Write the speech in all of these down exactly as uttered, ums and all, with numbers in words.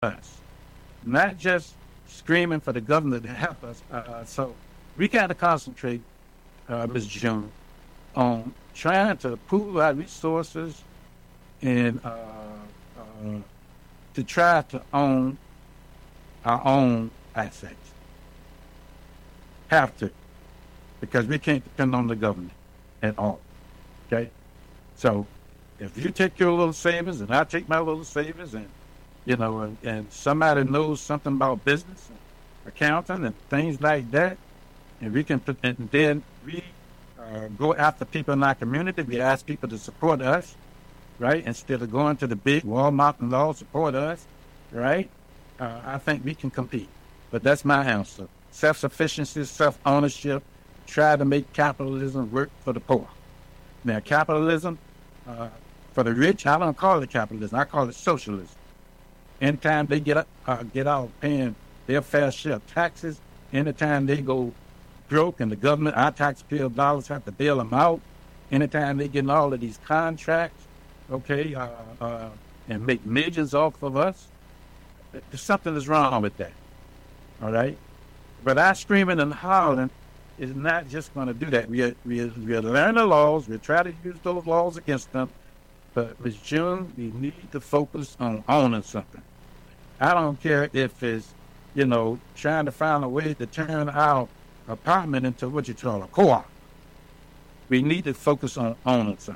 us, not just screaming for the government to help us. Uh, so we got to concentrate, uh, Miz June, on trying to pool our resources and uh, uh, to try to own our own assets. Have to, because we can't depend on the government at all. Okay? So if you take your little savings and I take my little savings and, you know, and, and somebody knows something about business, and accounting and things like that, and we can put, and then we uh, go after people in our community, we ask people to support us, right? Instead of going to the big Walmart and all support us, right? Uh, I think we can compete. But that's my answer. Self-sufficiency, self-ownership, try to make capitalism work for the poor. Now, capitalism, uh, for the rich, I don't call it capitalism. I call it socialism. Anytime they get up, uh, get out paying their fair share of taxes, anytime they go broke and the government, our taxpayer dollars have to bail them out, anytime they get all of these contracts, okay, uh, uh, and make millions off of us, something is wrong with that, all right? But our screaming and hollering is not just going to do that. We are, we, are, we are learn the laws. We try to use those laws against them. But, Miz June, we need to focus on owning something. I don't care if it's, you know, trying to find a way to turn our apartment into what you call a co-op. We need to focus on owning something.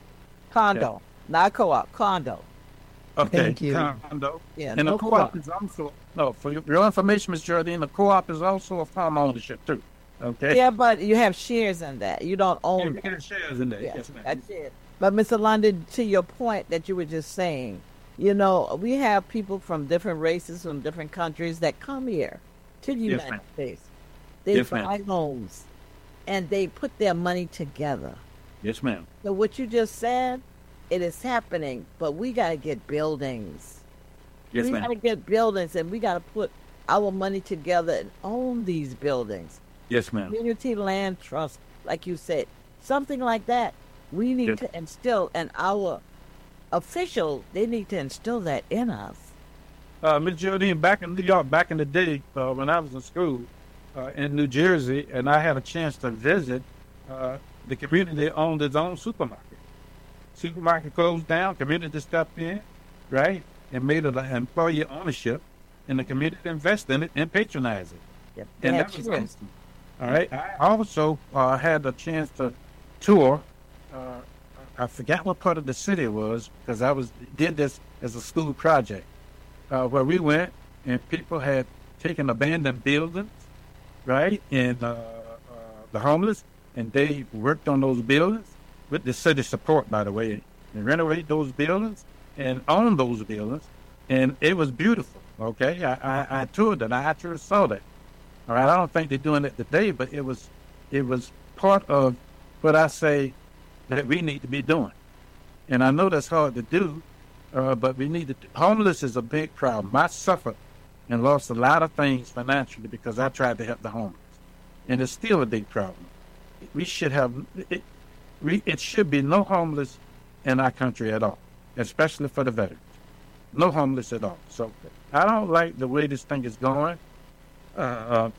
Condo, okay. Not co-op, condo. Okay, Thank you. Condo. Yeah, and no the co-op co-op. is also, no, for your, your information, Miz Geraldine, the co-op is also a farm ownership, too. Okay? Yeah, but you have shares in that. You don't own yeah, you have shares in that. Yeah, Yes, ma'am. that's it. But, Mister London, to your point that you were just saying, you know, we have people from different races, from different countries that come here to the Yes, United ma'am. States. They Yes, buy ma'am. homes, and they put their money together. Yes, ma'am. So what you just said, it is happening, but we got to get buildings. Yes, we ma'am. got to get buildings, and we got to put our money together and own these buildings. Yes, ma'am. Community land trust, like you said, something like that. We need Yes. to instill, and our officials, they need to instill that in us. Uh, Miz Geraldine, back in New York, back in the day, uh, when I was in school uh, in New Jersey, and I had a chance to visit, uh, the community owned its own supermarket. Supermarket closed down, community stepped in, right, and made it an employee ownership, and the community invested in it and patronized it. Yep. And that was awesome. All right. I also uh, had a chance to tour. Uh, I forgot what part of the city it was because I was did this as a school project, uh, where we went and people had taken abandoned buildings, right, and uh, uh, the homeless, and they worked on those buildings with the city support, by the way, and renovate those buildings and own those buildings, and it was beautiful. Okay, I, I, I toured it. I actually saw that. All right, I don't think they're doing it today, but it was it was part of what I say that we need to be doing. And I know that's hard to do, uh, but we need to. Homeless is a big problem. I suffered and lost a lot of things financially because I tried to help the homeless, and it's still a big problem. We should have it. We, it should be no homeless in our country at all, especially for the veterans. No homeless at all. So I don't like the way this thing is going. Uh, uh,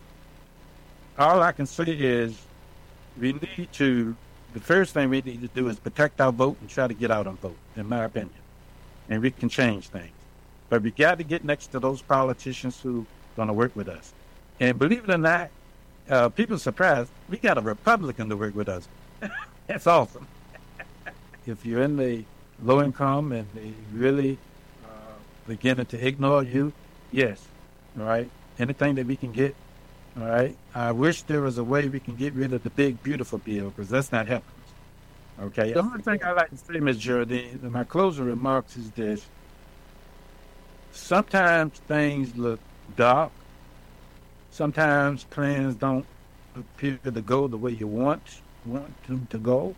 all I can say is we need to, the first thing we need to do is protect our vote and try to get out and vote, in my opinion. And we can change things. But we got to get next to those politicians who are going to work with us. And believe it or not, uh, people are surprised, we got a Republican to work with us. That's awesome. If you're in the low income and they really uh, beginning to ignore you, yes, all right, anything that we can get, all right. I wish there was a way we can get rid of the big, beautiful bill because that's not helping us. Okay. The only thing I like to say, Miz Geraldine, in my closing remarks is this. Sometimes things look dark. Sometimes plans don't appear to go the way you want want them to go.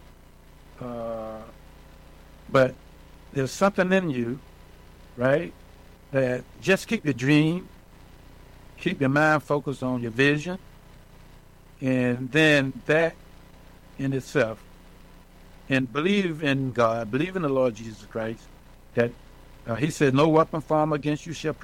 Uh, but there's something in you, right, that just keep your dream, keep your mind focused on your vision, and then that in itself, and believe in God, believe in the Lord Jesus Christ, that Uh, he said, "No weapon formed against you shall